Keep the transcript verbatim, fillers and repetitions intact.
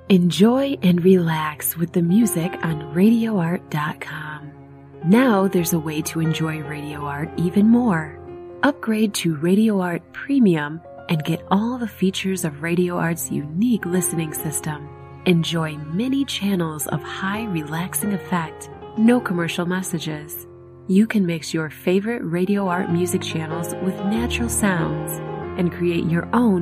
Enjoy and relax with the music on radio art dot com. Now there's a way to enjoy Radio Art even more. Upgrade to Radio Art Premium and get all the features of Radio Art's unique listening system. Enjoy many channels of high relaxing effect, no commercial messages. You can mix your favorite Radio Art music channels with natural sounds and create your own